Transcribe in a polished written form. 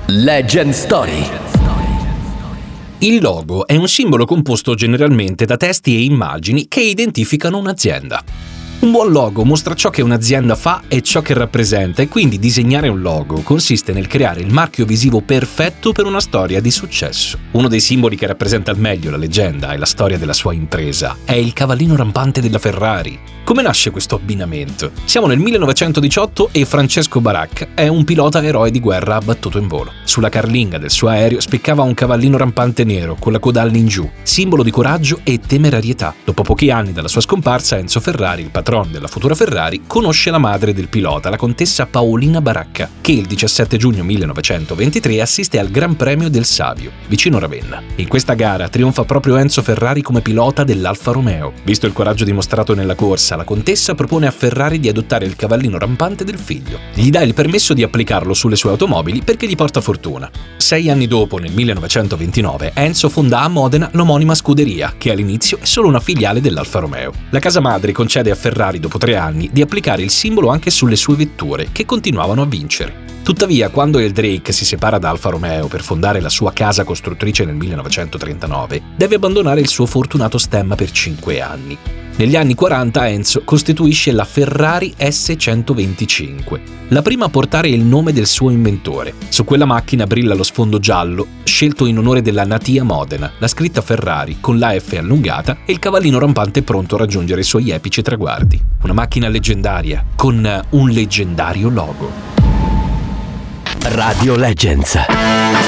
Legend Story. Il logo è un simbolo composto generalmente da testi e immagini che identificano un'azienda. Un buon logo mostra ciò che un'azienda fa e ciò che rappresenta, e quindi disegnare un logo consiste nel creare il marchio visivo perfetto per una storia di successo. Uno dei simboli che rappresenta al meglio la leggenda e la storia della sua impresa è il cavallino rampante della Ferrari. Come nasce questo abbinamento? Siamo nel 1918 e Francesco Baracca è un pilota eroe di guerra abbattuto in volo. Sulla carlinga del suo aereo spiccava un cavallino rampante nero con la coda all'ingiù, simbolo di coraggio e temerarietà. Dopo pochi anni dalla sua scomparsa, Enzo Ferrari, il patron della futura Ferrari, conosce la madre del pilota, la contessa Paolina Baracca, che il 17 giugno 1923 assiste al Gran Premio del Savio, vicino Ravenna. In questa gara trionfa proprio Enzo Ferrari come pilota dell'Alfa Romeo. Visto il coraggio dimostrato nella corsa, la contessa propone a Ferrari di adottare il cavallino rampante del figlio. Gli dà il permesso di applicarlo sulle sue automobili perché gli porta fortuna. 6 anni dopo, nel 1929, Enzo fonda a Modena l'omonima scuderia, che all'inizio è solo una filiale dell'Alfa Romeo. La casa madre concede a Ferrari, dopo 3 anni, di applicare il simbolo anche sulle sue vetture, che continuavano a vincere. Tuttavia, quando il Drake si separa da Alfa Romeo per fondare la sua casa costruttrice nel 1939, deve abbandonare il suo fortunato stemma per 5 anni. Negli anni 40 Enzo costituisce la Ferrari S125, la prima a portare il nome del suo inventore. Su quella macchina brilla lo sfondo giallo, scelto in onore della Natia Modena, la scritta Ferrari con la F allungata e il cavallino rampante pronto a raggiungere i suoi epici traguardi. Una macchina leggendaria, con un leggendario logo. Radio Legends.